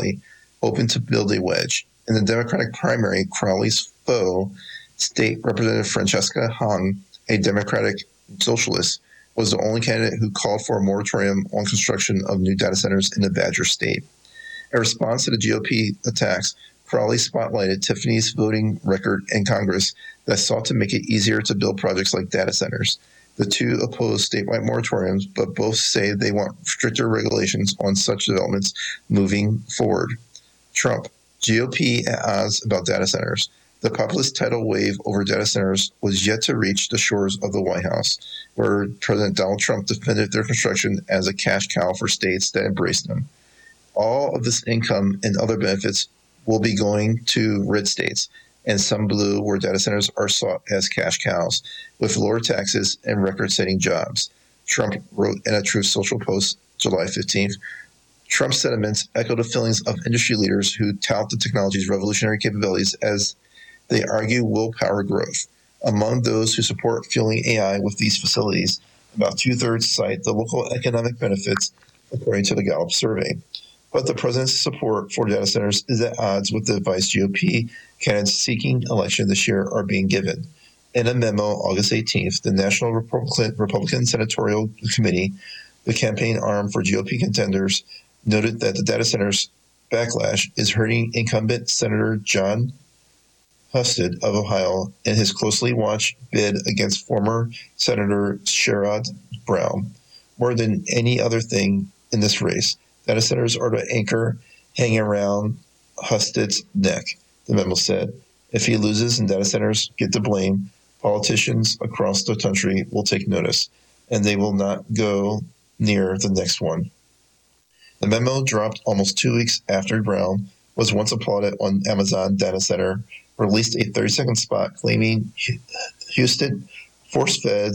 hoping to build a wedge. In the Democratic primary, Crowley's foe, State Representative Francesca Hahn, a Democratic socialist, was the only candidate who called for a moratorium on construction of new data centers in the Badger State. In response to the GOP attacks, Crowley spotlighted Tiffany's voting record in Congress that sought to make it easier to build projects like data centers. The two oppose statewide moratoriums, but both say they want stricter regulations on such developments moving forward. Trump, GOP at odds about data centers. The populist tidal wave over data centers was yet to reach the shores of the White House, where President Donald Trump defended their construction as a cash cow for states that embraced them. All of this income and other benefits will be going to red states, and some blue where data centers are sought as cash cows, with lower taxes and record-setting jobs. Trump wrote in a Truth Social post July 15th, Trump's sentiments echo the feelings of industry leaders who tout the technology's revolutionary capabilities as they argue will power growth. Among those who support fueling AI with these facilities, about two-thirds cite the local economic benefits, according to the Gallup survey. But the president's support for data centers is at odds with the advice GOP candidates seeking election this year are being given. In a memo, August 18th, the National Republican Senatorial Committee, the campaign arm for GOP contenders, noted that the data centers backlash is hurting incumbent Senator Jon Husted of Ohio in his closely watched bid against former Senator Sherrod Brown. More than any other thing in this race, data centers are the anchor hanging around Husted's neck, the memo said. If he loses and data centers get the blame, politicians across the country will take notice, and they will not go near the next one. The memo dropped almost 2 weeks after Brown was once applauded on Amazon Data Center, released a 30-second spot claiming Houston force-fed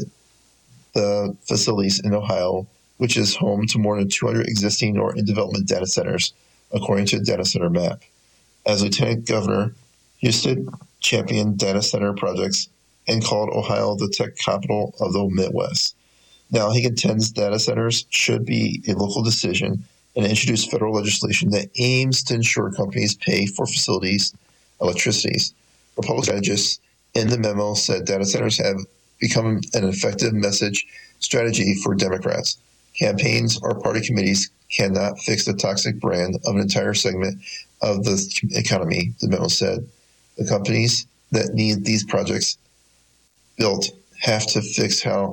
the facilities in Ohio, which is home to more than 200 existing or in-development data centers, according to Data Center Map. As Lieutenant Governor, Houston championed data center projects and called Ohio the tech capital of the Midwest. Now he contends data centers should be a local decision and introduce federal legislation that aims to ensure companies pay for facilities' electricities. Republican strategists in the memo said data centers have become an effective message strategy for Democrats. Campaigns or party committees cannot fix the toxic brand of an entire segment of the economy, the memo said. The companies that need these projects built have to fix how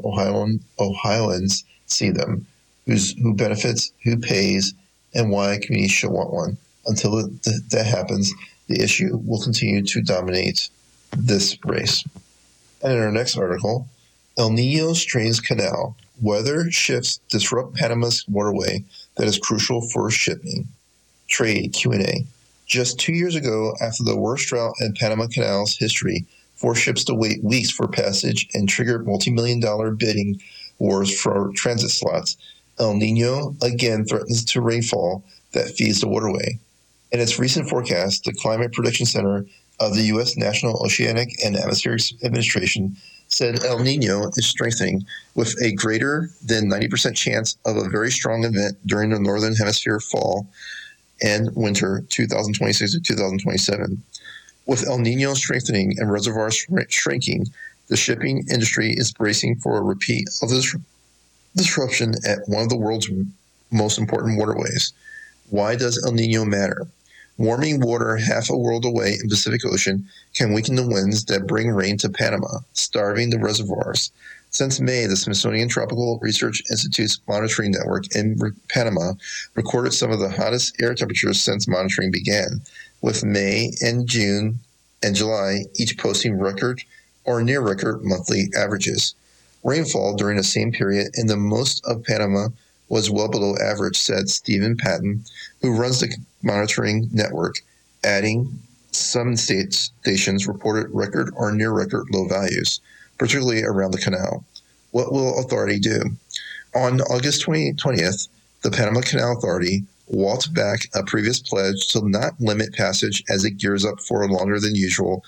Ohioans see them, who benefits, who pays, and why communities should want one. Until that happens, the issue will continue to dominate this race. And in our next article, El Niño strains canal. Weather shifts disrupt Panama's waterway that is crucial for shipping. Trade Q&A. Just 2 years ago, after the worst drought in Panama Canal's history, forced ships to wait weeks for passage and triggered multi-million-dollar bidding wars for transit slots, El Niño again threatens to rainfall that feeds the waterway. In its recent forecast, the Climate Prediction Center of the U.S. National Oceanic and Atmospheric Administration said El Niño is strengthening with a greater than 90% chance of a very strong event during the Northern Hemisphere fall and winter 2026 to 2027. With El Niño strengthening and reservoirs shrinking, the shipping industry is bracing for a repeat of this disruption at one of the world's most important waterways. Why does El Niño matter? Warming water half a world away in the Pacific Ocean can weaken the winds that bring rain to Panama, starving the reservoirs. Since May, the Smithsonian Tropical Research Institute's monitoring network in Panama recorded some of the hottest air temperatures since monitoring began, with May and June and July each posting record or near record monthly averages. Rainfall during the same period in the most of Panama was well below average, said Stephen Patton, who runs the monitoring network, adding some stations reported record or near record low values, particularly around the canal. What will authority do? On August 20th, the Panama Canal Authority walked back a previous pledge to not limit passage as it gears up for a longer than usual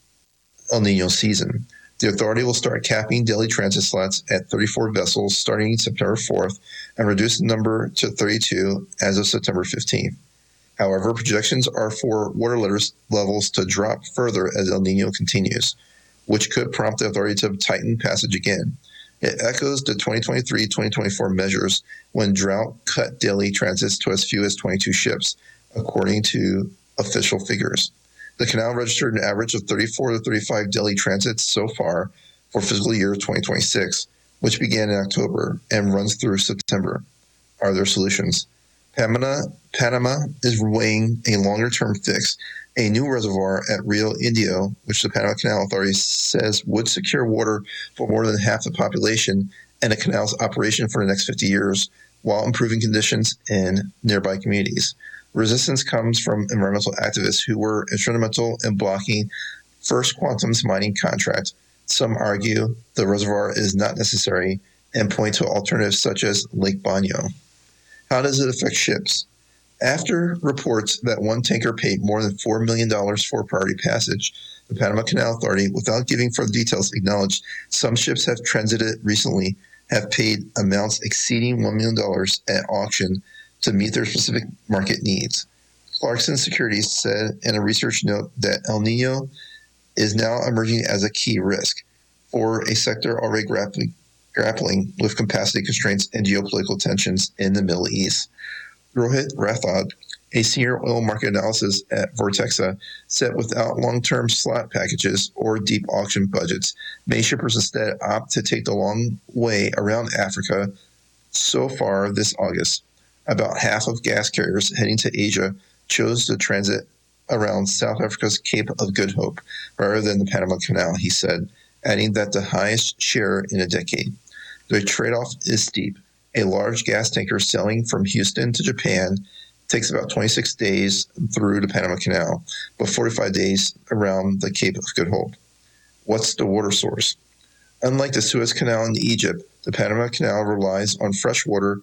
El Niño season. The authority will start capping daily transit slots at 34 vessels starting September 4th and reduce the number to 32 as of September 15th. However, projections are for water levels to drop further as El Nino continues, which could prompt the authority to tighten passage again. It echoes the 2023-2024 measures when drought cut daily transits to as few as 22 ships, according to official figures. The canal registered an average of 34 to 35 daily transits so far for fiscal year 2026, which began in October and runs through September. Are there solutions? Panama is weighing a longer-term fix, a new reservoir at Rio Indio, which the Panama Canal Authority says would secure water for more than half the population and a canal's operation for the next 50 years, while improving conditions in nearby communities. Resistance comes from environmental activists who were instrumental in blocking First Quantum's mining contract. Some argue the reservoir is not necessary and point to alternatives such as Lake Baño. How does it affect ships? After reports that one tanker paid more than $4 million for priority passage, the Panama Canal Authority, without giving further details, acknowledged some ships have transited recently have paid amounts exceeding $1 million at auction to meet their specific market needs. Clarkson Securities said in a research note that El Nino is now emerging as a key risk for a sector already grappling with capacity constraints and geopolitical tensions in the Middle East. Rohit Rathod, a senior oil market analysis at Vortexa, said without long-term slot packages or deep auction budgets, many shippers instead opt to take the long way around Africa. So far this August, about half of gas carriers heading to Asia chose to transit around South Africa's Cape of Good Hope rather than the Panama Canal, he said, adding that the highest share in a decade. The trade-off is steep. A large gas tanker sailing from Houston to Japan takes about 26 days through the Panama Canal, but 45 days around the Cape of Good Hope. What's the water source? Unlike the Suez Canal in Egypt, the Panama Canal relies on fresh water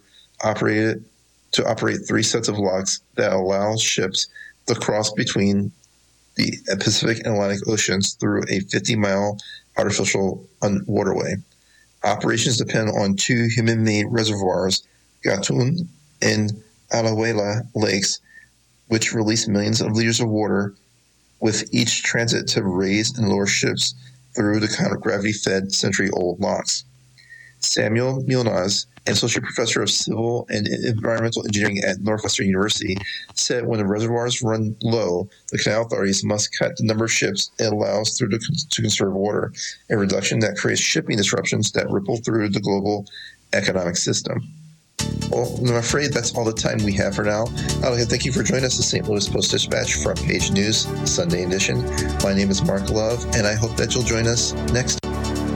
to operate 3 sets of locks that allow ships to cross between the Pacific and Atlantic Oceans through a 50-mile artificial waterway. Operations depend on 2 human-made reservoirs, Gatun and Alajuela lakes, which release millions of liters of water with each transit to raise and lower ships through the gravity-fed century-old locks. Samuel Milnaz, an associate professor of civil and environmental engineering at Northwestern University, said when the reservoirs run low, the canal authorities must cut the number of ships it allows through to conserve water, a reduction that creates shipping disruptions that ripple through the global economic system. Well, I'm afraid that's all the time we have for now. I'd like to thank you for joining us, the St. Louis Post-Dispatch Front Page News Sunday edition. My name is Mark Love, and I hope that you'll join us next time.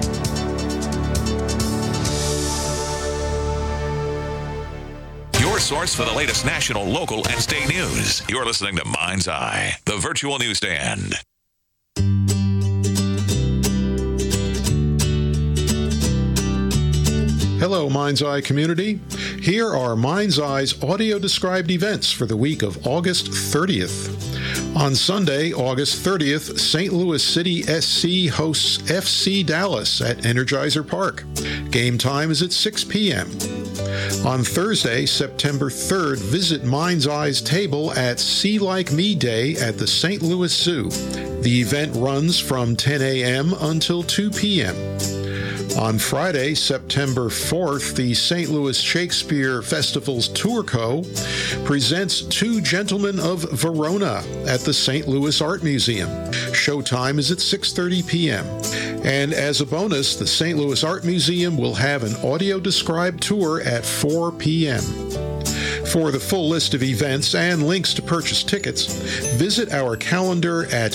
Source for the latest national, local, and state news. You're listening to Mind's Eye, the virtual newsstand. Hello, Mind's Eye community. Here are Mind's Eye's audio-described events for the week of August 30th. On Sunday, August 30th, St. Louis City SC hosts FC Dallas at Energizer Park. Game time is at 6 p.m. On Thursday, September 3rd, visit Mind's Eye's table at See Like Me Day at the St. Louis Zoo. The event runs from 10 a.m. until 2 p.m. On Friday, September 4th, the St. Louis Shakespeare Festival's Tour Co. presents Two Gentlemen of Verona at the St. Louis Art Museum. Showtime is at 6:30 p.m. And as a bonus, the St. Louis Art Museum will have an audio-described tour at 4 p.m. For the full list of events and links to purchase tickets, visit our calendar at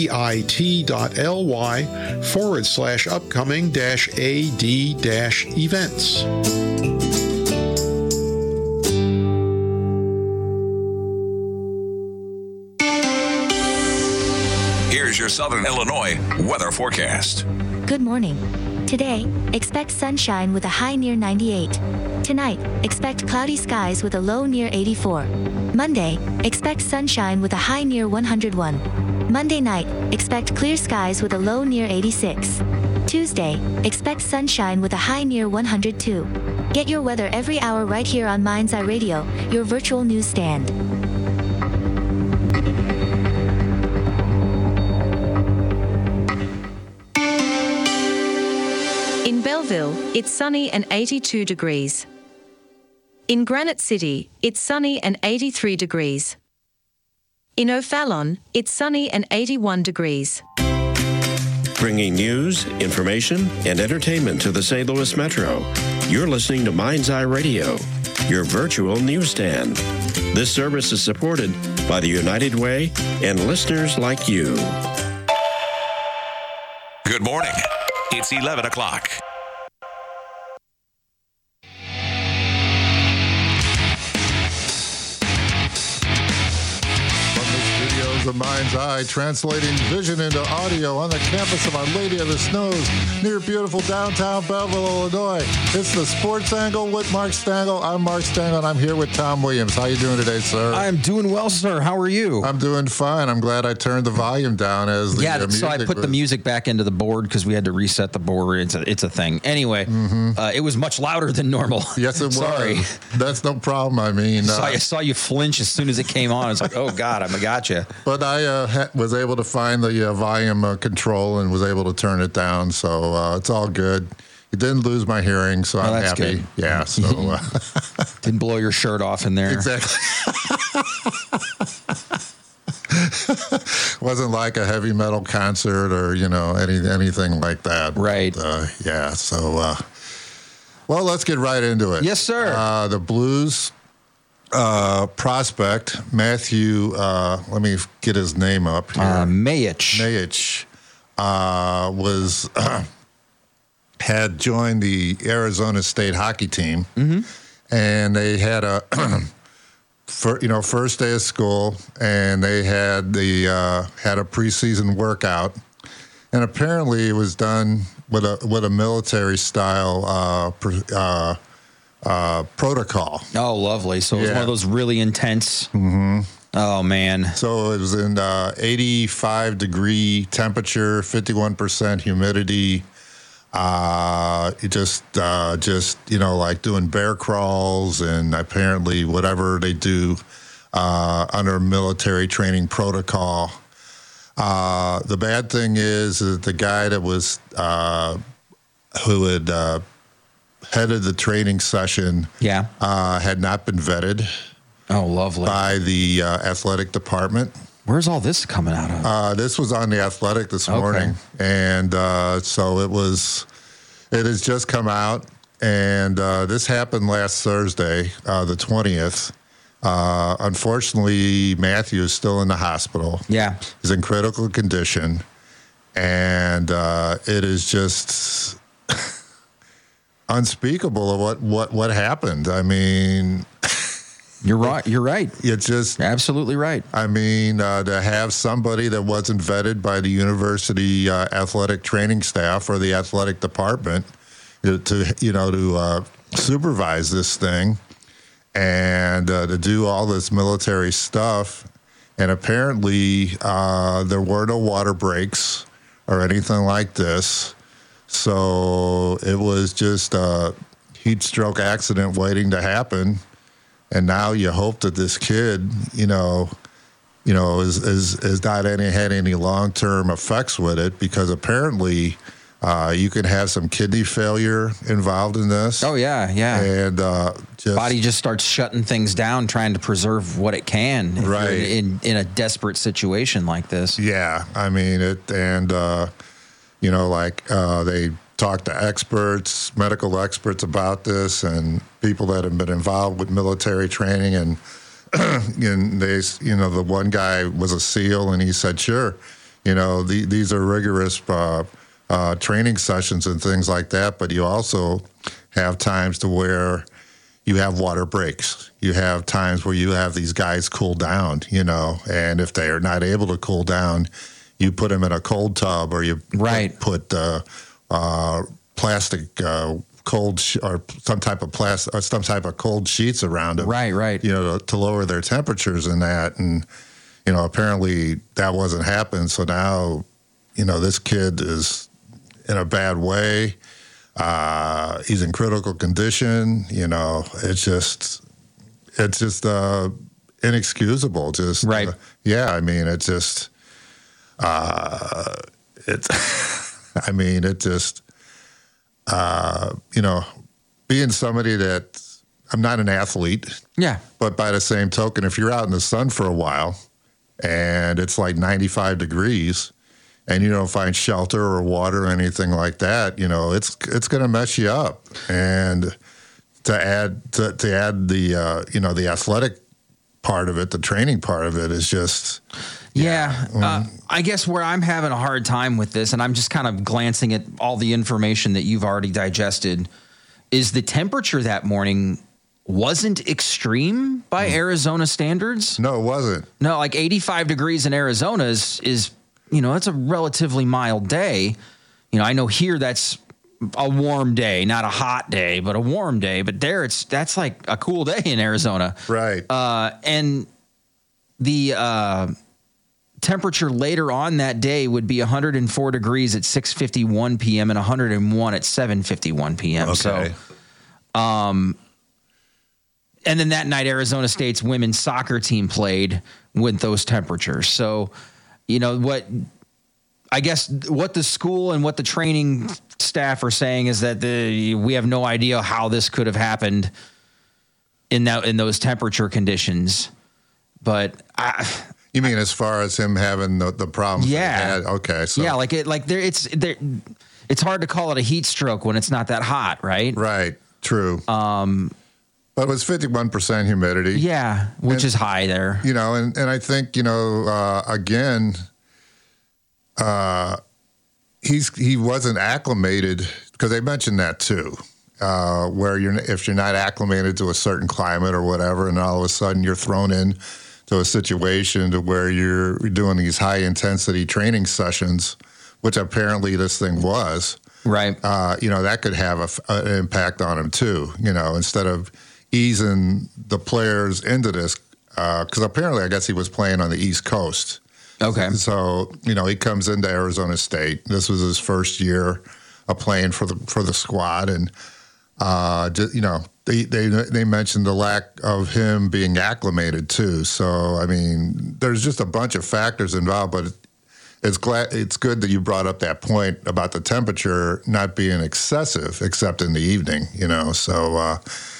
bit.ly/upcoming-ad-events. Here's your Southern Illinois weather forecast. Good morning. Today, expect sunshine with a high near 98. Tonight, expect cloudy skies with a low near 84. Monday, expect sunshine with a high near 101. Monday night, expect clear skies with a low near 86. Tuesday, expect sunshine with a high near 102. Get your weather every hour right here on Mind's Eye Radio, your virtual newsstand. Belleville, it's sunny and 82 degrees. In Granite City, it's sunny and 83 degrees. In O'Fallon, it's sunny and 81 degrees. Bringing news, information, and entertainment to the St. Louis Metro. You're listening to Mind's Eye Radio, your virtual newsstand. This service is supported by the United Way and listeners like you. Good morning. It's 11 o'clock. The Mind's Eye, translating vision into audio on the campus of Our Lady of the Snows near beautiful downtown Belleville, Illinois. It's the Sports Angle with Mark Stengel. I'm Mark Stengel, and I'm here with Tom Williams. How you doing today, sir? I'm doing well, sir. How are you? I'm doing fine. I'm glad I turned the volume down as the music so I put the music back into the board because we had to reset the board. It's a thing. Anyway, it was much louder than normal. Yes, it was. Sorry. That's no problem. I mean, I saw you flinch as soon as it came on. I was like, oh, God, I gotcha. But I was able to find the volume control and was able to turn it down, so it's all good. You didn't lose my hearing, so I'm happy. Good. Yeah, so didn't blow your shirt off in there. Exactly. Wasn't like a heavy metal concert or anything like that. Right. But, yeah. So, well, let's get right into it. Yes, sir. The Blues. Prospect Matthew, let me get his name up here. Mayich was had joined the Arizona State hockey team, and they had a first day of school, and they had had a preseason workout, and apparently it was done with a military style protocol. Oh, lovely. So it was one of those really intense. Oh, man. So it was in 85 degree temperature, 51% humidity. Like doing bear crawls and apparently whatever they do under military training protocol. The bad thing is that the guy that was who had headed the training session had not been vetted. Oh, lovely. By the athletic department. Where's all this coming out of? This was on the Athletic this morning. And so it has just come out. And this happened last Thursday, the 20th. Unfortunately, Matthew is still in the hospital. Yeah. He's in critical condition. And it is just unspeakable of what happened. I mean, you're right. It's just absolutely right. I mean, to have somebody that wasn't vetted by the university athletic training staff or the athletic department to supervise this thing and to do all this military stuff, and apparently there were no water breaks or anything like this. So it was just a heat stroke accident waiting to happen. And now you hope that this kid, is not had any long-term effects with it, because apparently you can have some kidney failure involved in this. Oh, yeah. And body just starts shutting things down, trying to preserve what it can. Right. In a desperate situation like this. Yeah. I mean, they talk to experts, medical experts about this, and people that have been involved with military training. And, the one guy was a SEAL, and he said, sure, these are rigorous training sessions and things like that, but you also have times to where you have water breaks. You have times where you have these guys cool down, and if they are not able to cool down, you put them in a cold tub, or you put plastic cold or some type of cold sheets around them. Right. To lower their temperatures and that. And, apparently that wasn't happening. So now, this kid is in a bad way. He's in critical condition. It's just inexcusable. Just right. I mean, it just being somebody that I'm not an athlete. Yeah. But by the same token, if you're out in the sun for a while and it's like 95 degrees and you don't find shelter or water or anything like that, it's going to mess you up. And to add the the athletic part of it, the training part of it is just. Yeah. I guess where I'm having a hard time with this, and I'm just kind of glancing at all the information that you've already digested, is the temperature that morning wasn't extreme by Arizona standards. No, it wasn't. No, like 85 degrees in Arizona is it's a relatively mild day. I know here that's a warm day, not a hot day, but a warm day. But there that's like a cool day in Arizona. Right. And the temperature later on that day would be 104 degrees at 6:51 p.m. and 101 at 7:51 p.m. Okay. So, and then that night, Arizona State's women's soccer team played with those temperatures. So, what the school and what the training staff are saying is that we have no idea how this could have happened in those temperature conditions. But you mean as far as him having the problem? Yeah. Okay. So yeah, it's hard to call it a heat stroke when it's not that hot, right? Right. True. But it was 51% humidity. Yeah, which is high there. And I think again, he wasn't acclimated, because they mentioned that too. Where if you're not acclimated to a certain climate or whatever, and all of a sudden you're thrown in to a situation to where you're doing these high intensity training sessions, which apparently this thing was. Right. That could have an impact on him too. Instead of easing the players into this, because apparently I guess he was playing on the East Coast. Okay. So he comes into Arizona State. This was his first year of playing for the squad, and they mentioned the lack of him being acclimated too. So I mean, there's just a bunch of factors involved, but it's good that you brought up that point about the temperature not being excessive, except in the evening. So.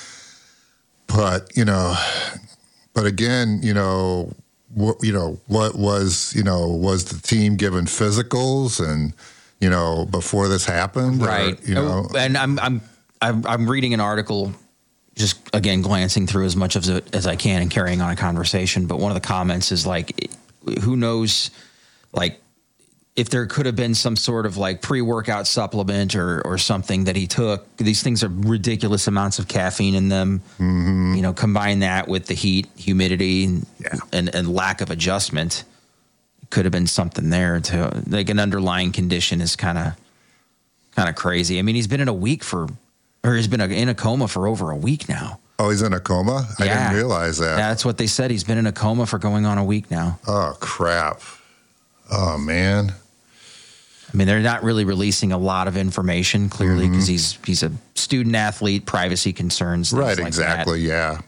But again, what was the team given physicals and before this happened, right? And I'm reading an article, just again glancing through as much of it as I can and carrying on a conversation. But one of the comments is like, who knows, like, if there could have been some sort of like pre-workout supplement or something that he took. These things are ridiculous amounts of caffeine in them. Mm-hmm. Combine that with the heat, humidity, and lack of adjustment. Could have been something there to like an underlying condition is kind of crazy. I mean, he's been in a coma for over a week now. Oh, he's in a coma? I didn't realize that. That's what they said. He's been in a coma for going on a week now. Oh, crap. Oh, man. I mean, they're not really releasing a lot of information, clearly, because he's a student athlete, privacy concerns. Right, like exactly, that.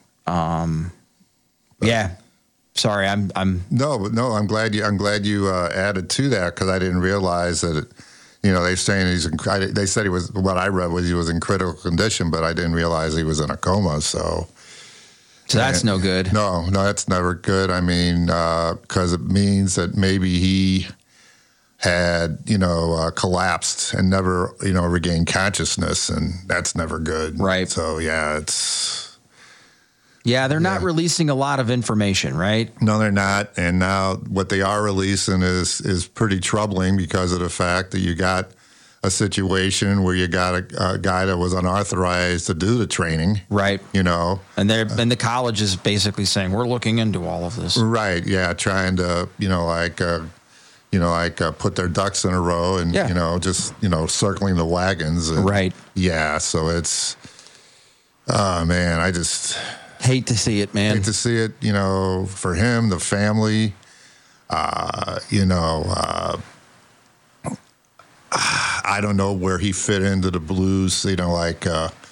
Yeah. Sorry, I'm. No. I'm glad you added to that, because I didn't realize that. They're saying they said he was. What I read was he was in critical condition, but I didn't realize he was in a coma. So that's no good. No, that's never good. I mean, because it means that maybe he had, collapsed and never, regained consciousness, and that's never good. Right. So, yeah, they're not releasing a lot of information, right? No, they're not. And now what they are releasing is pretty troubling, because of the fact that you got a situation where you got a guy that was unauthorized to do the training. Right. And and the college is basically saying, we're looking into all of this. Right. Yeah. Trying to, put their ducks in a row and, circling the wagons. And, right. Yeah. So it's, oh, man, I just hate to see it, man. Hate to see it, for him, the family, I don't know where he fit into the Blues, like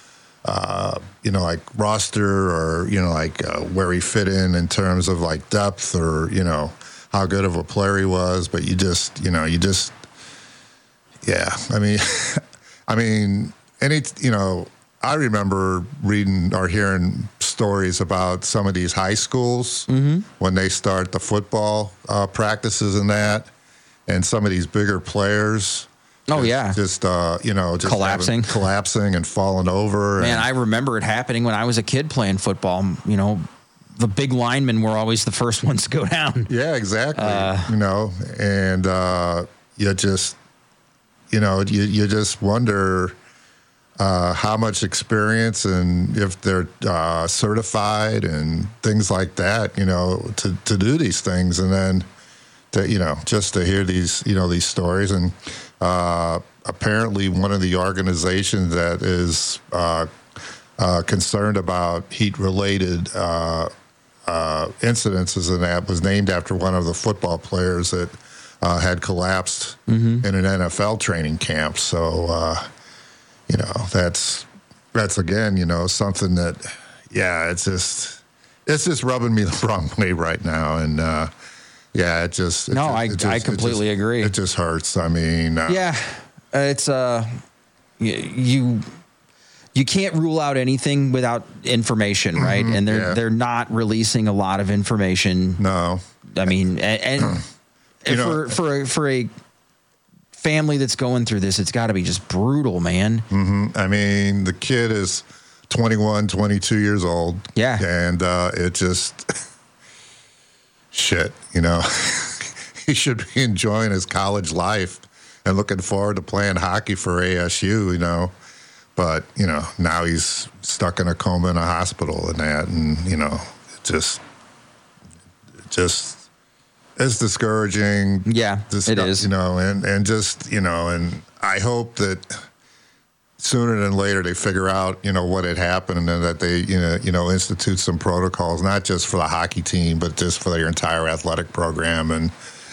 roster or, where he fit in terms of like depth or, how good of a player he was, but yeah. I mean, I remember reading or hearing stories about some of these high schools when they start the football practices and that, and some of these bigger players. Just collapsing and falling over. Man, I remember it happening when I was a kid playing football. The big linemen were always the first ones to go down. Yeah, exactly. And you just wonder how much experience and if they're certified and things like that, to do these things, and then just to hear these stories. And apparently one of the organizations that is concerned about heat-related incidences and that was named after one of the football players that had collapsed in an NFL training camp. So, that's again, something that, it's just rubbing me the wrong way right now. And, I completely agree. It just hurts. I mean, it's you can't rule out anything without information, right? And they're not releasing a lot of information. No, I mean, and for a family that's going through this, it's got to be just brutal, man. I mean, the kid is 21, 22 years old. Yeah, and it just. Shit, he should be enjoying his college life and looking forward to playing hockey for ASU, But, now he's stuck in a coma in a hospital and that, and, it's discouraging. Yeah, it is. And just, and I hope that sooner than later they figure out, what had happened, and that they, institute some protocols, not just for the hockey team, but just for their entire athletic program. And,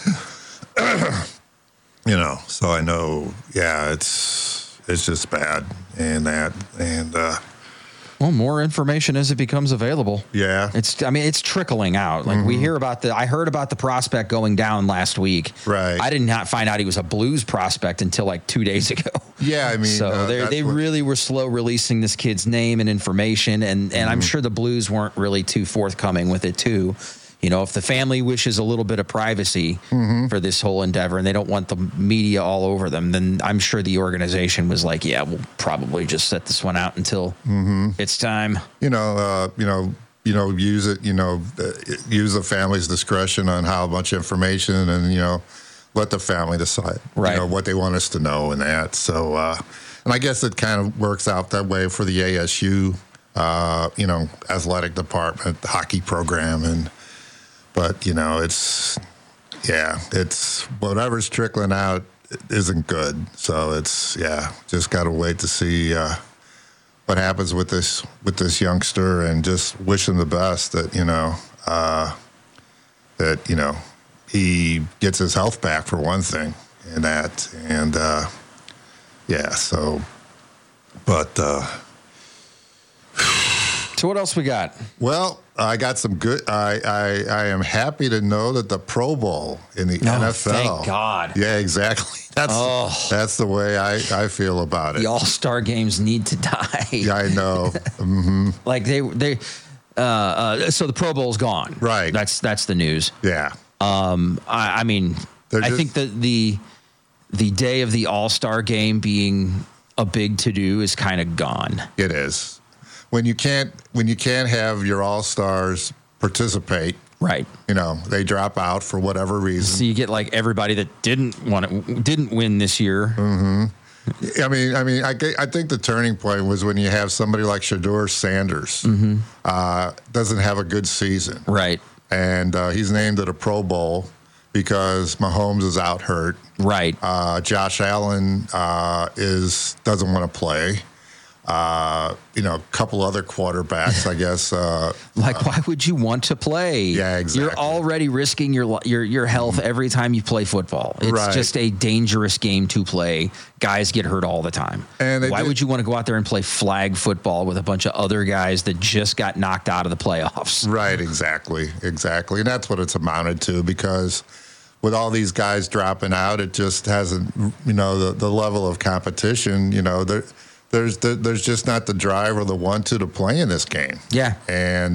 so I know, it's just bad and that, and, well, more information as it becomes available. Yeah. It's trickling out. Like we hear I heard about the prospect going down last week. Right. I did not find out he was a Blues prospect until like 2 days ago. Yeah, I mean. So they really were slow releasing this kid's name and information. And I'm sure the Blues weren't really too forthcoming with it too. If the family wishes a little bit of privacy for this whole endeavor and they don't want the media all over them, then I'm sure the organization was like, yeah, we'll probably just set this one out until it's time. Use it, use the family's discretion on how much information, and, let the family decide, what they want us to know and that. So, and I guess it kind of works out that way for the ASU, athletic department, the hockey program, but, it's whatever's trickling out isn't good. So it's, just got to wait to see what happens with this youngster, and just wish him the best that, he gets his health back for one thing, and that, and, so, but, so what else we got? Well, I got some good. I am happy to know that the Pro Bowl in the NFL. Thank God. Yeah, exactly. That's the way I feel about it. The All-Star games need to die. Yeah, I know. Like so the Pro Bowl's gone. Right. That's the news. Yeah. I mean, I think that the day of the All-Star game being a big to-do is kind of gone. It is. When you can't have your all-stars participate, right? They drop out for whatever reason. So you get like everybody that didn't win this year. I mean, I think the turning point was when you have somebody like Shedeur Sanders doesn't have a good season, right? And he's named at a Pro Bowl because Mahomes is out hurt, right? Josh Allen doesn't want to play. A couple other quarterbacks, I guess. Why would you want to play? Yeah, exactly. You're already risking your health every time you play football. It's just a dangerous game to play. Guys get hurt all the time. And why would you want to go out there and play flag football with a bunch of other guys that just got knocked out of the playoffs? Right, exactly. And that's what it's amounted to, because with all these guys dropping out, it just hasn't, the level of competition, there's just not the drive or the want-to play in this game. Yeah. And,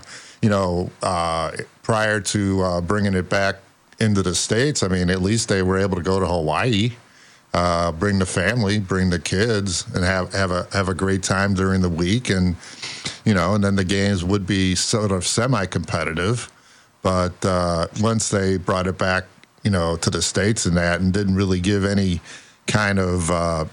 prior to bringing it back into the States, I mean, at least they were able to go to Hawaii, bring the family, bring the kids, and have a great time during the week. And, and then the games would be sort of semi-competitive. But once they brought it back, to the States and didn't really give any kind of,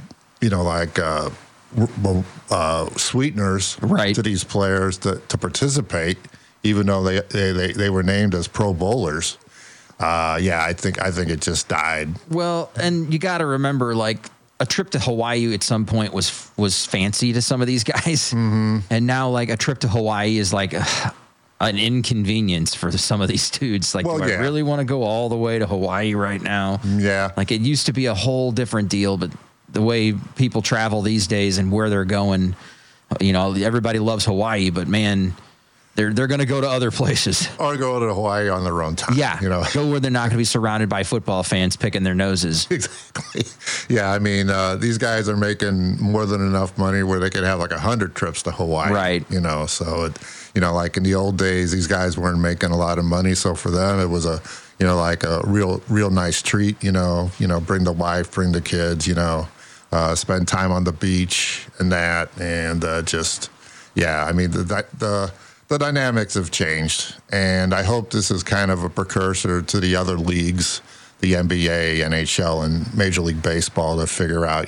sweeteners right. to these players to participate, even though they were named as Pro Bowlers. I think it just died. Well, and you got to remember, like, a trip to Hawaii at some point was fancy to some of these guys, mm-hmm. and now like a trip to Hawaii is like an inconvenience for some of these dudes. Like, do I really want to go all the way to Hawaii right now? Yeah. Like, it used to be a whole different deal, but the way people travel these days and where they're going, everybody loves Hawaii, but man, they're going to go to other places. Or go to Hawaii on their own time. Yeah. Go where they're not going to be surrounded by football fans picking their noses. Exactly. Yeah. I mean, these guys are making more than enough money where they could have like 100 trips to Hawaii. Right. So like in the old days, these guys weren't making a lot of money. So for them, it was a real nice treat, bring the wife, bring the kids, spend time on the beach and that. And I mean, the dynamics have changed, and I hope this is kind of a precursor to the other leagues, the NBA, NHL, and Major League Baseball, to figure out,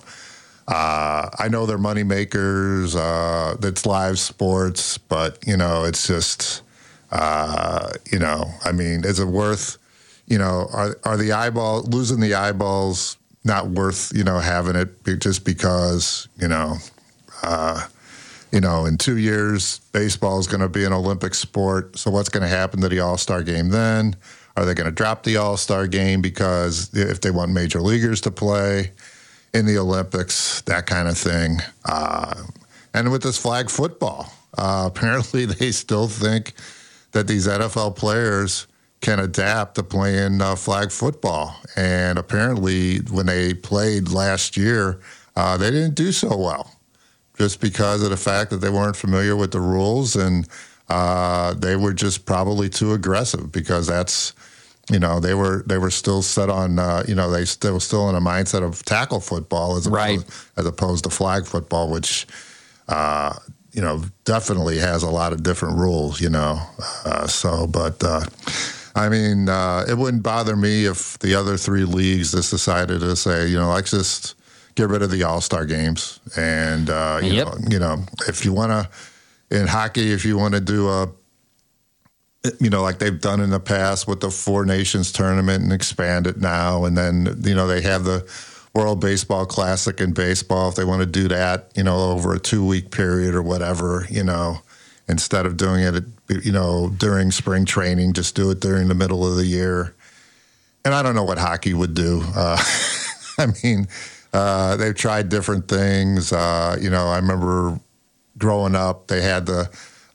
I know they're money makers, it's live sports, but, it's just, I mean, is it worth, are the losing the eyeballs not worth, having it just because, in 2 years, baseball is going to be an Olympic sport. So what's going to happen to the All-Star game then? Are they going to drop the All-Star game because if they want major leaguers to play in the Olympics, that kind of thing? And with this flag football, apparently they still think that these NFL players can adapt to playing flag football. And apparently when they played last year, they didn't do so well, just because of the fact that they weren't familiar with the rules, and they were just probably too aggressive, because that's, they were still set on, they still in a mindset of tackle football as opposed to flag football, which, definitely has a lot of different rules, I mean, it wouldn't bother me if the other three leagues just decided to say, let's just get rid of the All-Star games. And, if you want to, in hockey, if you want to do like they've done in the past with the Four Nations tournament and expand it now. And then, they have the World Baseball Classic in baseball. If they want to do that, over a 2-week period or whatever, instead of doing it, during spring training, just do it during the middle of the year. And I don't know what hockey would do. I mean, they've tried different things. I remember growing up, they had the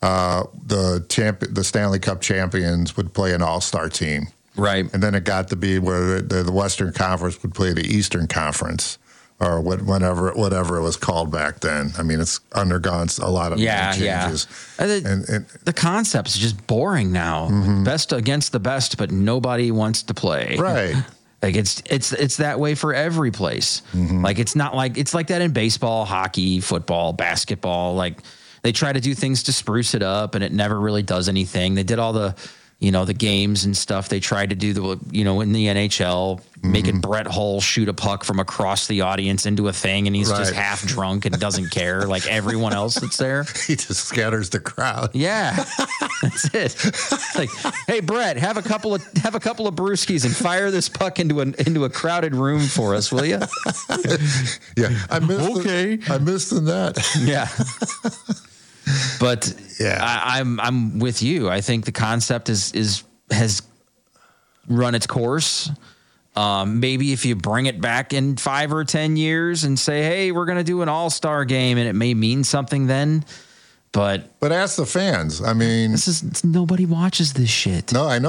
Stanley Cup champions would play an all-star team. Right. And then it got to be where the Western Conference would play the Eastern Conference, or whatever it was called back then. I mean, it's undergone a lot of changes. Yeah. And the concept is just boring now. Mm-hmm. Best against the best, but nobody wants to play. Right. Like it's that way for every place. Mm-hmm. Like it's like that in baseball, hockey, football, basketball. Like they try to do things to spruce it up, and it never really does anything. They did all the games and stuff. They tried to do in the NHL, making Brett Hull shoot a puck from across the audience into a thing, and he's just half drunk and doesn't care like everyone else that's there. He just scatters the crowd. Yeah, that's it. It's like, hey Brett, have a couple of brewskis and fire this puck into a crowded room for us, will you? Yeah, I missed the net. Yeah. But yeah, I'm with you. I think the concept has run its course. Maybe if you bring it back in 5 or 10 years and say, hey, we're going to do an all-star game, and it may mean something then. But ask the fans. I mean, nobody watches this shit. No, I know.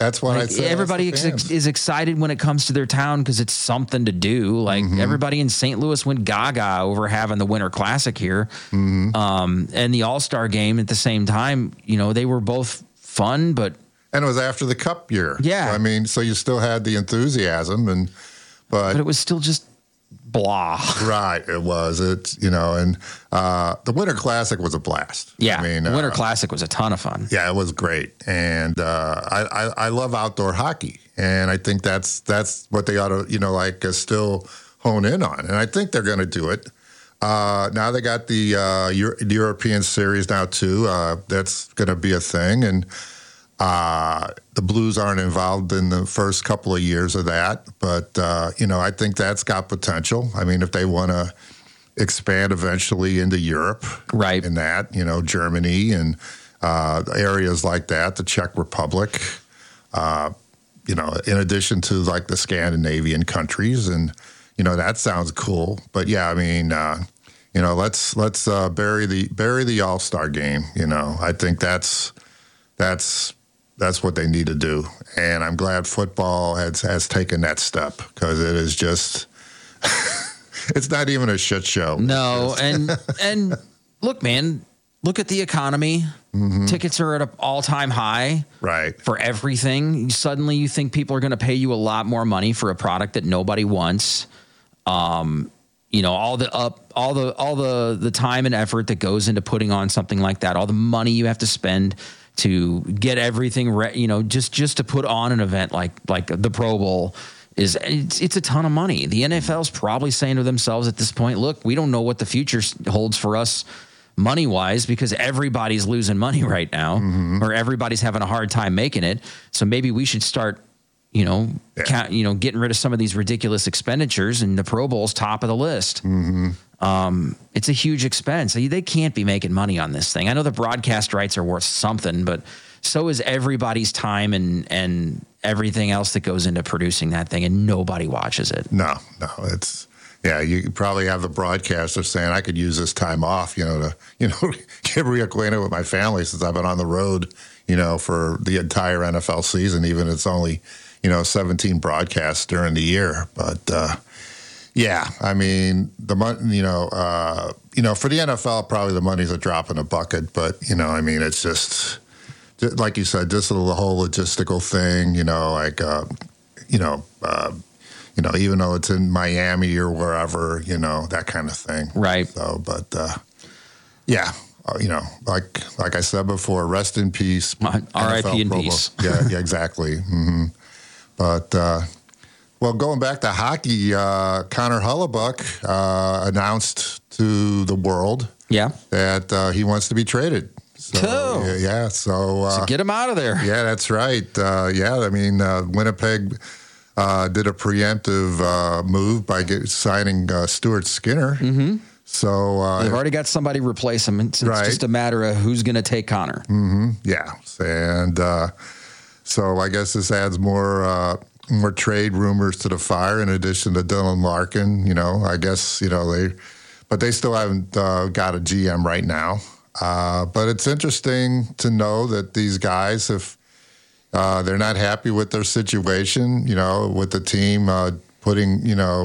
That's what I'd say. Everybody is excited when it comes to their town because it's something to do. Like everybody in St. Louis went gaga over having the Winter Classic here, and the All-Star Game at the same time. You know, they were both fun, but it was after the Cup year. Yeah, so, I mean, so you still had the enthusiasm, but it was still just blah. Right, it was. It's and the Winter Classic was a blast. Yeah, I mean, the Winter Classic was a ton of fun. Yeah, it was great, and I love outdoor hockey, and I think that's what they ought to still hone in on, and I think they're going to do it. Now they got the European Series now too. That's going to be a thing, and the Blues aren't involved in the first couple of years of that, but I think that's got potential. I mean, if they want to expand eventually into Europe, right? In that, Germany and areas like that, the Czech Republic, in addition to like the Scandinavian countries, and that sounds cool. But yeah, I mean, let's bury the All-Star Game. I think that's what they need to do, and I'm glad football has taken that step because it is just it's not even a shit show. No, and look, man, look at the economy. Tickets are at an all-time high, right? For everything. Suddenly, you think people are going to pay you a lot more money for a product that nobody wants. All the time and effort that goes into putting on something like that, all the money you have to spend to get everything just to put on an event like the Pro Bowl it's a ton of money. The NFL's probably saying to themselves at this point, look, we don't know what the future holds for us money wise because everybody's losing money right now, or everybody's having a hard time making it. So maybe we should start getting rid of some of these ridiculous expenditures, and the Pro Bowl's top of the list. It's a huge expense. They can't be making money on this thing. I know the broadcast rights are worth something, but so is everybody's time and everything else that goes into producing that thing, and nobody watches it. No, it's you probably have the broadcaster saying, I could use this time off, to get reacquainted with my family since I've been on the road, for the entire NFL season, even if it's only 17 broadcasts during the year. But I mean, the money, for the NFL, probably the money's a drop in a bucket. But I mean, it's just like you said, just the whole logistical thing. Even though it's in Miami or wherever, that kind of thing. Right. So, but like I said before, rest in peace. R.I.P. in peace. Yeah, exactly. But, going back to hockey, Connor Hellebuyck announced to the world that he wants to be traded. So get him out of there. Yeah, that's right. I mean, Winnipeg did a preemptive move by signing Stuart Skinner. So they've already got somebody replace him. It's just a matter of who's going to take Connor. Yeah, and so I guess this adds more trade rumors to the fire. In addition to Dylan Larkin, I guess they still haven't got a GM right now. But it's interesting to know that these guys, if they're not happy with their situation, with the team putting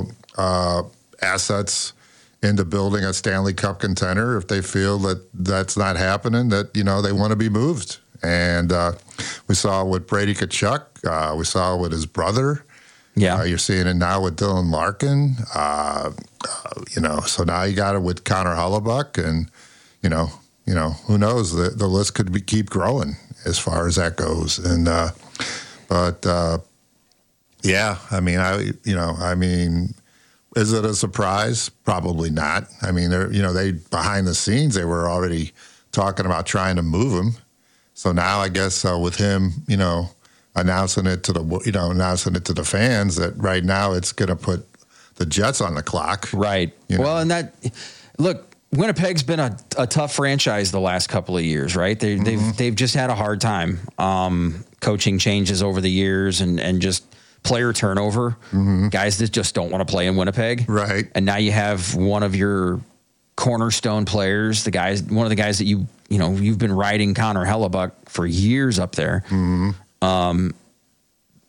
assets into building a Stanley Cup contender, if they feel that that's not happening, that they want to be moved. And we saw it with Brady Tkachuk. We saw it with his brother. Yeah, you're seeing it now with Dylan Larkin. So now you got it with Connor Hellebuyck, and who knows? The list could keep growing as far as that goes. And I mean, is it a surprise? Probably not. I mean, they behind the scenes they were already talking about trying to move him. So now I guess with him, announcing it to the fans that right now it's going to put the Jets on the clock. Right. Well, and Winnipeg's been a tough franchise the last couple of years, right? They've just had a hard time. Coaching changes over the years and just player turnover. Guys that just don't want to play in Winnipeg. Right. And now you have one of your cornerstone players, one of the guys that you've been riding Connor Hellebuyck for years up there.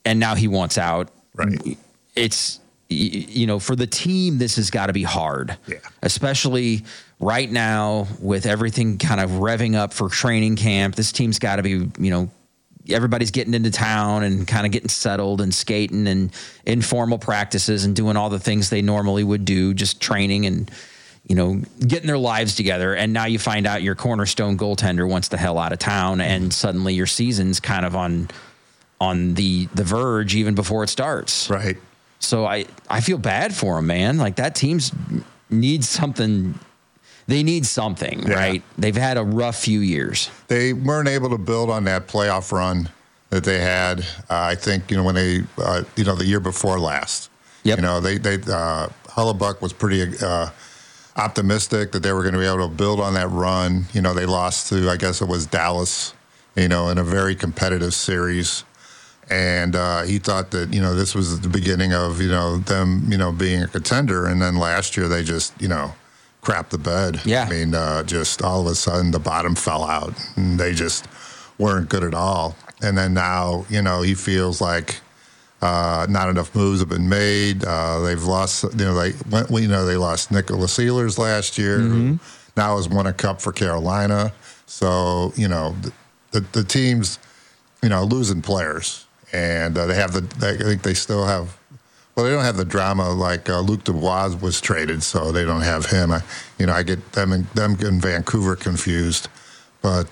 and now he wants out. Right. It's, for the team, this has got to be hard. Yeah. Especially right now with everything kind of revving up for training camp. This team's got to be, everybody's getting into town and kind of getting settled and skating and informal practices and doing all the things they normally would do, just training and, getting their lives together. And now you find out your cornerstone goaltender wants the hell out of town, and suddenly your season's kind of on the verge even before it starts. Right. So I feel bad for them, man. Like, that team's needs something. They need something, right? They've had a rough few years. They weren't able to build on that playoff run that they had. I think, when they, the year before last. Yep. They Hellebuck was pretty optimistic that they were going to be able to build on that run. They lost to, I guess it was Dallas, in a very competitive series. And he thought that, this was the beginning of, them, being a contender. And then last year they just, crapped the bed. Yeah. I mean, just all of a sudden the bottom fell out and they just weren't good at all. And then now, he feels like not enough moves have been made. They've lost, they lost Nicholas Ehlers last year, who now has won a cup for Carolina. So, the team's, losing players. And I think they still have, well, they don't have the drama like Luc Dubois was traded, so they don't have him. I get them and Vancouver confused. But,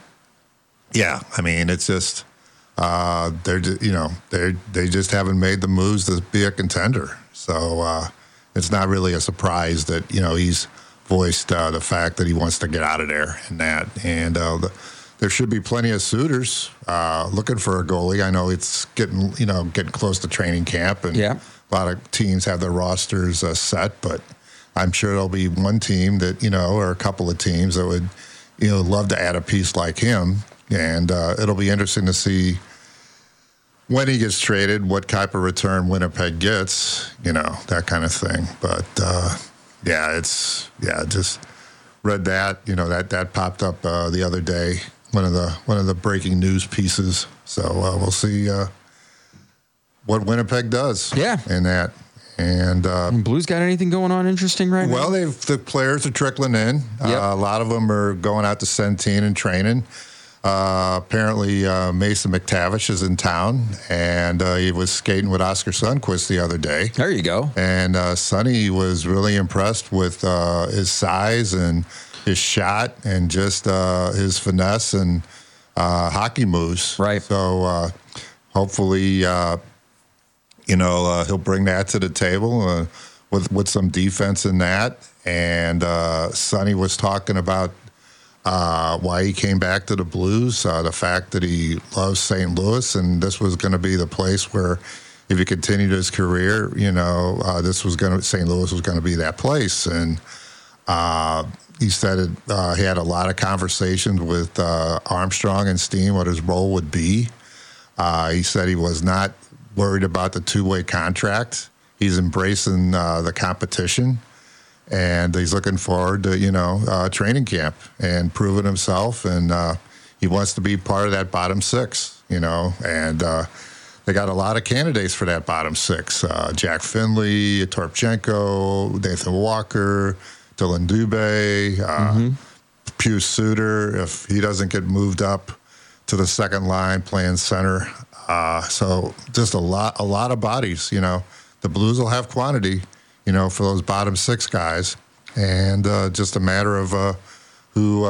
I mean, it's just, they just haven't made the moves to be a contender. So it's not really a surprise that, he's voiced the fact that he wants to get out of there and that. And there should be plenty of suitors looking for a goalie. I know it's getting close to training camp, and a lot of teams have their rosters set, but I'm sure there'll be one team that, or a couple of teams that would, love to add a piece like him. And it'll be interesting to see when he gets traded, what type of return Winnipeg gets, that kind of thing. But just read that, that popped up the other day. One of the breaking news pieces. So we'll see what Winnipeg does. Yeah. In that. And Blues got anything going on interesting right now? Well, the players are trickling in. A lot of them are going out to Centene and training. Apparently, Mason McTavish is in town, and he was skating with Oscar Sundqvist the other day. There you go. And Sonny was really impressed with his size and his shot and just his finesse and hockey moves. Right. So hopefully, he'll bring that to the table with some defense in that. And Sonny was talking about why he came back to the Blues, the fact that he loves St. Louis, and this was going to be the place where, if he continued his career, St. Louis was going to be that place. And he said he had a lot of conversations with Armstrong and Steen what his role would be. He said he was not worried about the two-way contract. He's embracing the competition. And he's looking forward to, training camp and proving himself. And he wants to be part of that bottom six, And they got a lot of candidates for that bottom six. Jack Finley, Torpchenko, Nathan Walker, Dylan Dubé, Pius Suter, if he doesn't get moved up to the second line playing center. So just a lot of bodies, The Blues will have quantity, for those bottom six guys, and just a matter of who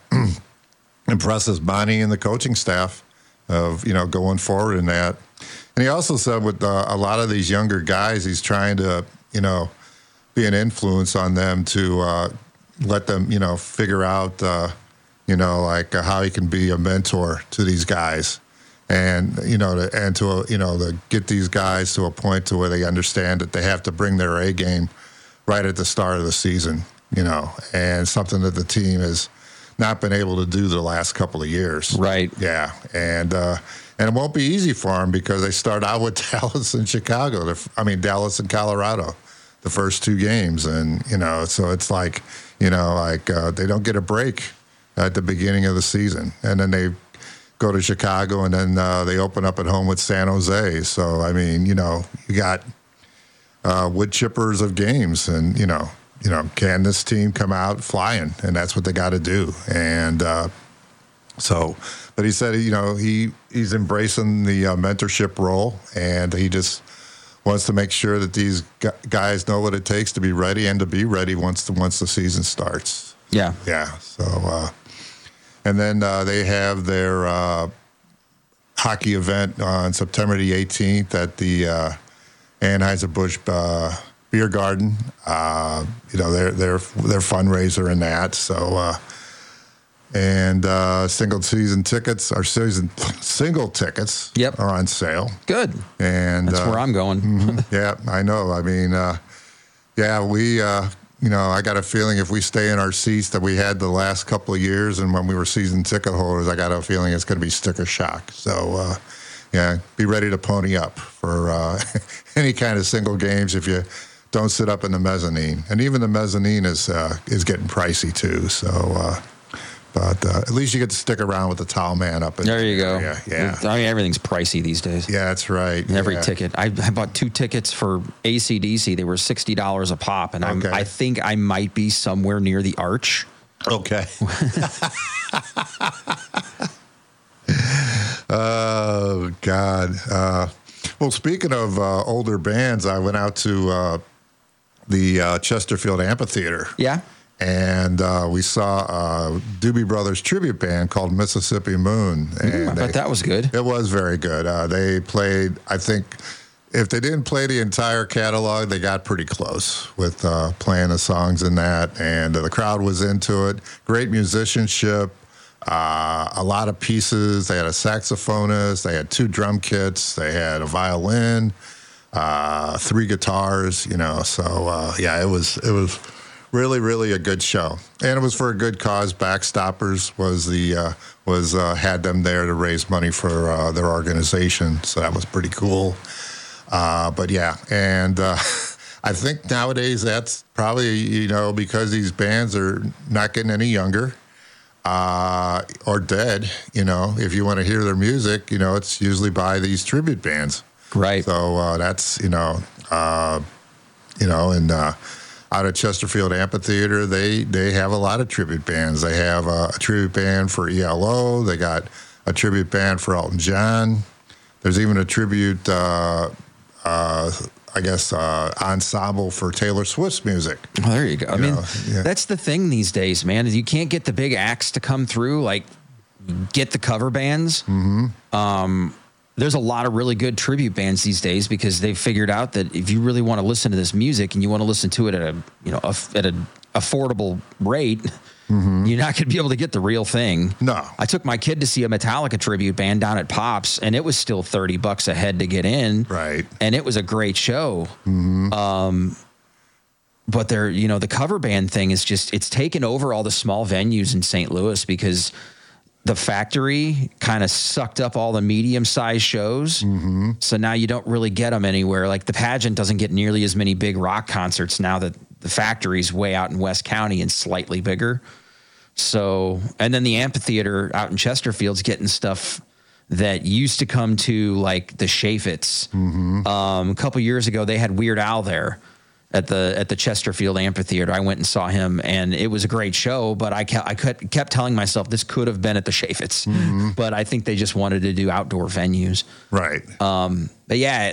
impresses Bonnie and the coaching staff of, going forward in that. And he also said with a lot of these younger guys, he's trying to, be an influence on them to let them, figure out, how he can be a mentor to these guys. And to get these guys to a point to where they understand that they have to bring their A game right at the start of the season, and something that the team has not been able to do the last couple of years. Right. Yeah, and it won't be easy for them because they start out with Dallas and Chicago. Dallas and Colorado, the first two games, and so it's like they don't get a break at the beginning of the season, and then go to Chicago, and then they open up at home with San Jose. So, I mean, you got wood chippers of games, and, can this team come out flying? And that's what they got to do. And but he said, he's embracing the mentorship role, and he just wants to make sure that these guys know what it takes to be ready and to be ready once the season starts. Yeah. Yeah. So, and then they have their hockey event on September the 18th at the Anheuser-Busch Beer Garden. Their fundraiser in that. So, single tickets are on sale. Good. And that's where I'm going. Yeah, I know. I mean, we, I got a feeling if we stay in our seats that we had the last couple of years and when we were season ticket holders, I got a feeling it's going to be sticker shock. So, be ready to pony up for any kind of single games if you don't sit up in the mezzanine. And even the mezzanine is getting pricey too. So, but at least you get to stick around with the towel man up in there. You go. Yeah. I mean, everything's pricey these days. Yeah, that's right. Every ticket. I bought 2 tickets for AC/DC. They were $60 a pop, and I think I might be somewhere near the Arch. Okay. Oh, God. Well, speaking of older bands, I went out to the Chesterfield Amphitheater. Yeah. And we saw a Doobie Brothers tribute band called Mississippi Moon. And I bet that was good. It was very good. They played, I think, if they didn't play the entire catalog, they got pretty close with playing the songs in that. And the crowd was into it. Great musicianship. A lot of pieces. They had a saxophonist. They had 2 drum kits. They had a violin, 3 guitars. So it was really, really a good show, and it was for a good cause. Backstoppers had them there to raise money for their organization, so that was pretty cool. But yeah, and I think nowadays that's probably because these bands are not getting any younger or dead. If you want to hear their music, it's usually by these tribute bands, right? So that's out at Chesterfield Amphitheater, they have a lot of tribute bands. They have a tribute band for ELO. They got a tribute band for Elton John. There's even a tribute, ensemble for Taylor Swift's music. Well, there you go. That's the thing these days, man. Is you can't get the big acts to come through. Like, get the cover bands. Mm-hmm. There's a lot of really good tribute bands these days because they've figured out that if you really want to listen to this music and you want to listen to it at an affordable rate, mm-hmm. you're not going to be able to get the real thing. No. I took my kid to see a Metallica tribute band down at Pops, and it was still $30 a head to get in. Right. And it was a great show. Mm-hmm. But the cover band thing is it's taken over all the small venues in St. Louis because the Factory kind of sucked up all the medium-sized shows. Mm-hmm. So now you don't really get them anywhere. Like the Pageant doesn't get nearly as many big rock concerts now that the Factory's way out in West County and slightly bigger. So, and then the Amphitheater out in Chesterfield's getting stuff that used to come to like the Chaffetz. Mm-hmm. A couple years ago, they had Weird Al there at the Chesterfield Amphitheater. I went and saw him, and it was a great show, but I kept telling myself this could have been at the Chaffetz. Mm-hmm. But I think they just wanted to do outdoor venues. Right. But yeah,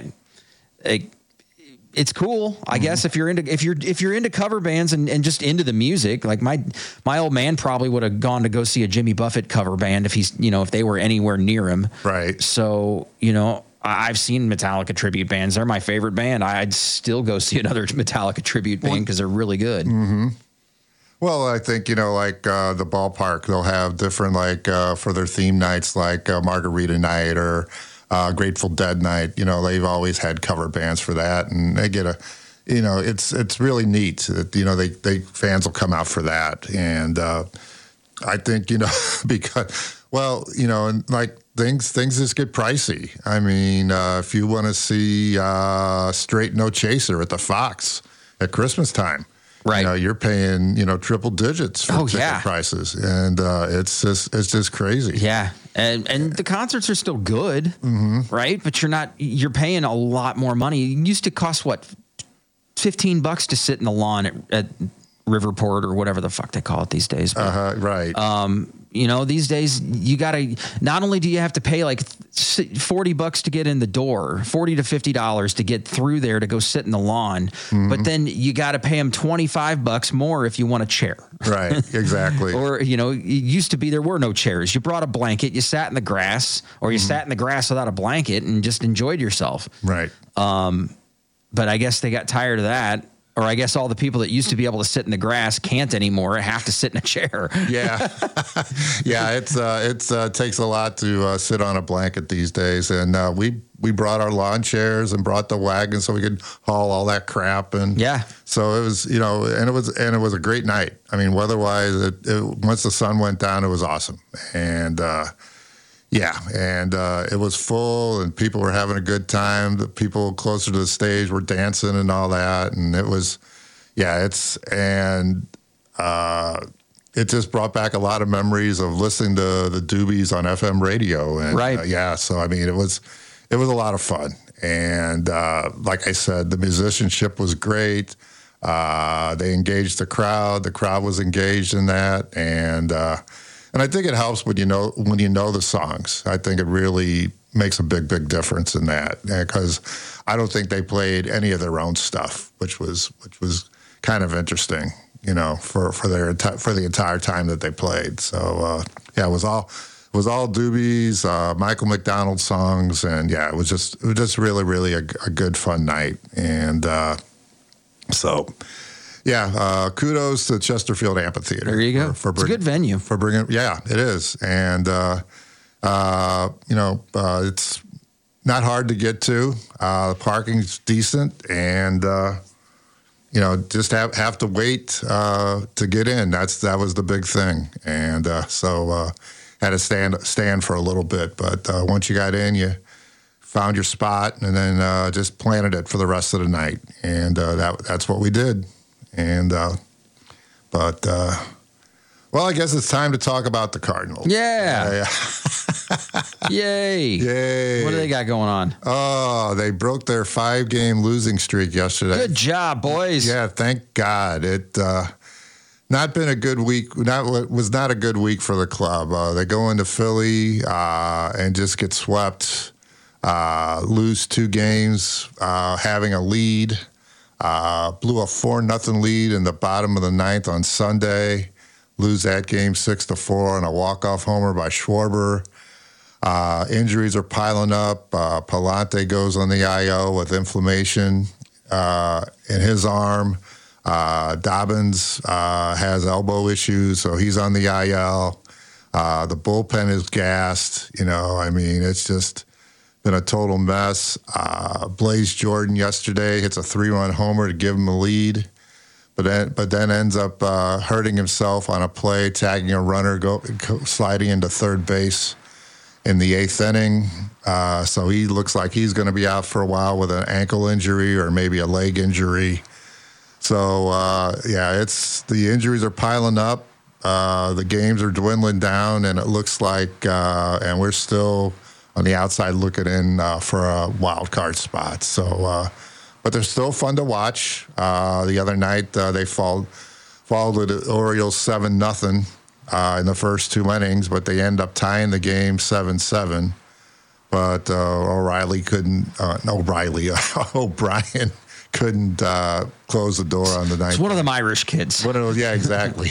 it's cool, I guess, if you're into cover bands and just into the music. Like my old man probably would have gone to go see a Jimmy Buffett cover band if they were anywhere near him. Right. So, I've seen Metallica tribute bands. They're my favorite band. I'd still go see another Metallica tribute band because they're really good. Mm-hmm. Well, I think, the ballpark, they'll have different, for their theme nights, like Margarita Night or Grateful Dead Night. They've always had cover bands for that. And they get it's really neat that, they fans will come out for that. And I think, because, things just get pricey. I mean, if you want to see Straight No Chaser at the Fox at Christmas time, Right. You're paying, triple digits for ticket prices. And it's just crazy. Yeah. And the concerts are still good, right? But you're paying a lot more money. It used to cost, what, $15 to sit in the lawn at Riverport or whatever the fuck they call it these days. But, right. These days you gotta, not only do you have to pay like $40 to get in the door, $40 to $50 to get through there to go sit in the lawn, but then you got to pay them $25 more if you want a chair. Right. Exactly. Or, it used to be there were no chairs. You brought a blanket, you sat in the grass, or you sat in the grass without a blanket and just enjoyed yourself. Right. But I guess they got tired of that. Or I guess all the people that used to be able to sit in the grass can't anymore, have to sit in a chair. Yeah. Yeah, it takes a lot to sit on a blanket these days. And we brought our lawn chairs and brought the wagon so we could haul all that crap. And so it was, and it was a great night. I mean, weather-wise, once the sun went down, it was awesome. And it was full, and people were having a good time. The people closer to the stage were dancing and all that, and it was, it just brought back a lot of memories of listening to the Doobies on FM radio, and so I mean, it was a lot of fun, and like I said, the musicianship was great. They engaged the crowd. The crowd was engaged in that, and I think it helps when you know the songs. I think it really makes a big difference in that, because I don't think they played any of their own stuff, which was kind of interesting, for the entire time that they played. So it was all Doobies, Michael McDonald songs, and it was just really a good fun night, and kudos to Chesterfield Amphitheater. There you go. It's a good venue. For bringing, it is. And, it's not hard to get to. The parking's decent, and, just have to wait to get in. That was the big thing. And had to stand for a little bit. But once you got in, you found your spot, and then just planted it for the rest of the night. And that's what we did. And, I guess it's time to talk about the Cardinals. Yeah. Yay. What do they got going on? Oh, they broke their 5-game losing streak yesterday. Good job, boys. Yeah, thank God. It not been a good week. Was not a good week for the club. They go into Philly and just get swept, lose 2 games, having a lead. Blew a 4-0 lead in the bottom of the 9th on Sunday. Lose that game 6-4 on a walk-off homer by Schwarber. Injuries are piling up. Palante goes on the IL with inflammation in his arm. Dobbins has elbow issues, so he's on the IL. The bullpen is gassed. It's just been a total mess. Blaze Jordan yesterday hits a 3-run homer to give him a lead, but then ends up hurting himself on a play, tagging a runner, sliding into third base in the 8th inning. So he looks like he's going to be out for a while with an ankle injury or maybe a leg injury. So the injuries are piling up. The games are dwindling down, and it looks like, and we're still on the outside looking in for a wild card spot. So, but they're still fun to watch. The other night they followed the Orioles 7-0 in the first 2 innings, but they end up tying the game 7-7. But O'Brien couldn't close the door on the night. It's one of them Irish kids. Yeah, exactly.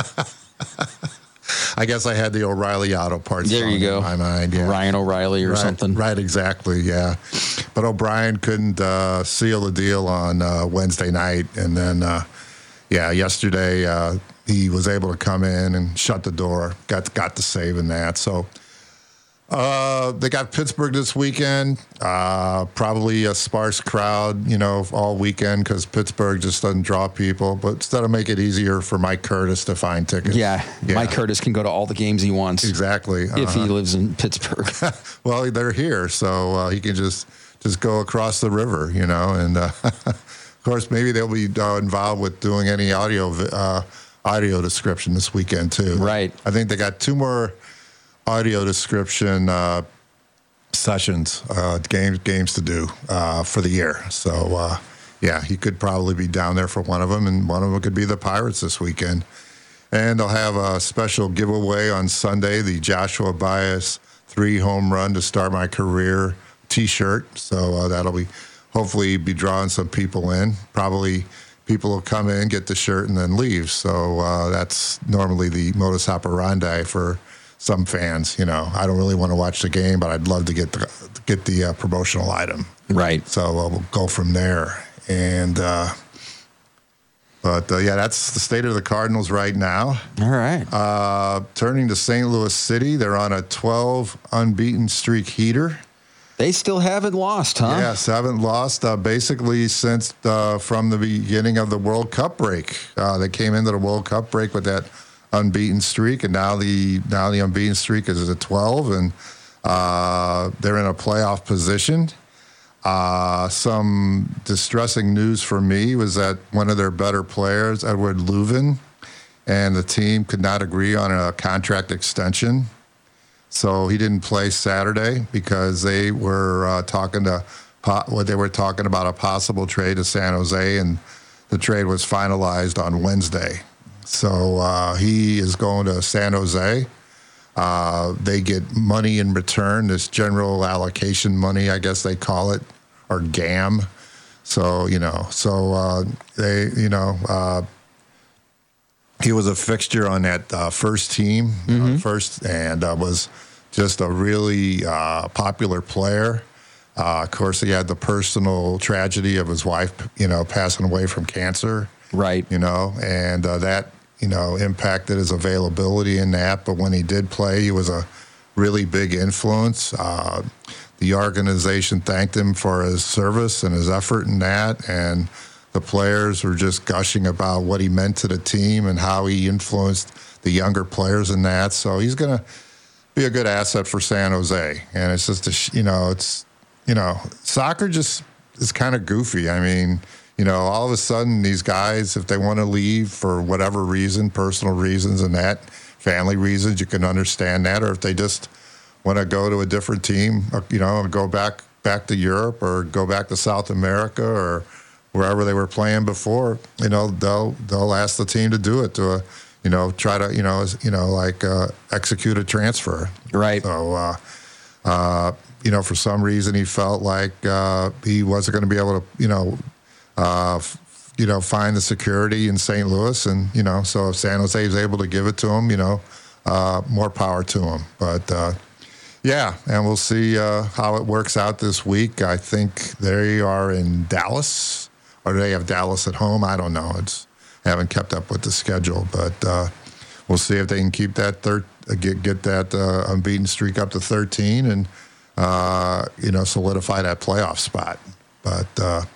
I guess I had the O'Reilly Auto Parts there you go. in my mind. Yeah. Ryan O'Reilly or something. Right, exactly, yeah. But O'Brien couldn't seal the deal on Wednesday night. And then, yesterday he was able to come in and shut the door, got the save in that. So they got Pittsburgh this weekend. Probably a sparse crowd, all weekend because Pittsburgh just doesn't draw people. But that'll make it easier for Mike Curtis to find tickets. Yeah. Mike Curtis can go to all the games he wants. Exactly. If he lives in Pittsburgh. Well, they're here, so he can just go across the river, and Of course, maybe they'll be involved with doing any audio description this weekend too. Right. I think they got 2 more audio description sessions, games to do for the year. So, he could probably be down there for one of them, and one of them could be the Pirates this weekend. And they'll have a special giveaway on Sunday, the Joshua Baez 3 home run to start my career T-shirt. So that'll hopefully be drawing some people in. Probably people will come in, get the shirt, and then leave. So that's normally the modus operandi for some fans. I don't really want to watch the game, but I'd love to get the promotional item. Right. So we'll go from there. And that's the state of the Cardinals right now. All right. Turning to St. Louis City, they're on a 12 unbeaten streak heater. They still haven't lost, huh? Yes, haven't lost basically since from the beginning of the World Cup break. They came into the World Cup break with that unbeaten streak, and now the unbeaten streak is at 12, and they're in a playoff position. Some distressing news for me was that one of their better players, Edward Leuven, and the team could not agree on a contract extension. So he didn't play Saturday because they were talking about a possible trade to San Jose, and the trade was finalized on Wednesday. So he is going to San Jose. They get money in return, this general allocation money, I guess they call it, or GAM. So, he was a fixture on that first team, and was just a really popular player. Of course, he had the personal tragedy of his wife, passing away from cancer. Right. And that, impacted his availability in that. But when he did play, he was a really big influence. The organization thanked him for his service and his effort in that. And the players were just gushing about what he meant to the team and how he influenced the younger players in that. So he's going to be a good asset for San Jose. And it's just, soccer just is kind of goofy. I mean, all of a sudden these guys, if they want to leave for whatever reason, personal reasons and that, family reasons, you can understand that. Or if they just want to go to a different team, go back to Europe or go back to South America or wherever they were playing before, they'll ask the team to do it to try to, execute a transfer. Right. So, for some reason he felt like he wasn't going to be able to, find the security in St. Louis. And, so if San Jose is able to give it to him, more power to him. But, and we'll see how it works out this week. I think they are in Dallas, or do they have Dallas at home? I don't know. I haven't kept up with the schedule, but we'll see if they can keep that get that unbeaten streak up to 13 and solidify that playoff spot. But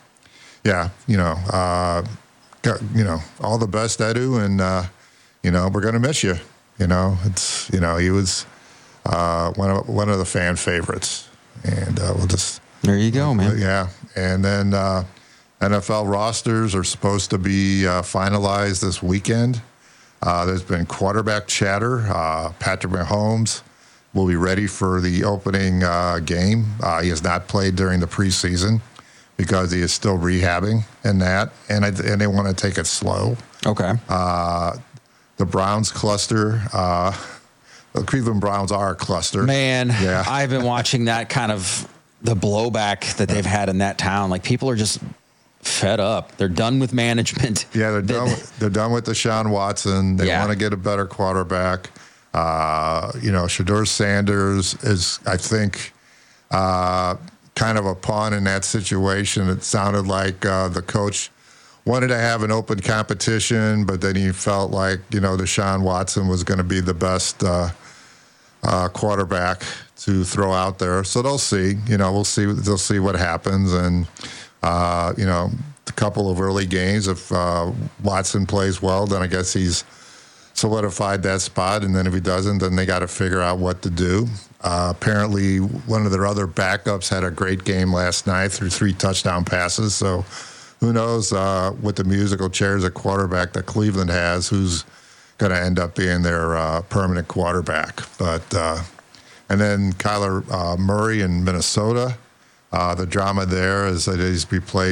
all the best, Edu, and we're gonna miss you. He was one of the fan favorites, and we'll just there you go, man. Yeah, and then NFL rosters are supposed to be finalized this weekend. There's been quarterback chatter. Patrick Mahomes will be ready for the opening game. He has not played during the preseason because he is still rehabbing and that, and they want to take it slow. Okay. The Browns cluster. The Cleveland Browns are a cluster. Man, yeah. I've been watching that kind of the blowback that they've had in that town. Like, people are just fed up. They're done with management. Yeah, they're done with Deshaun Watson. They want to get a better quarterback. Shedeur Sanders is, I think, kind of a pawn in that situation. It sounded like the coach wanted to have an open competition, but then he felt like, Deshaun Watson was going to be the best quarterback to throw out there. So they'll see. They'll see what happens. And, a couple of early games, if Watson plays well, then I guess he's solidified that spot. And then if he doesn't, then they got to figure out what to do. Apparently, one of their other backups had a great game last night through 3 touchdown passes. So who knows with the musical chairs at quarterback that Cleveland has, who's going to end up being their permanent quarterback. But and then Kyler Murray in Minnesota. The drama there is that he's replaced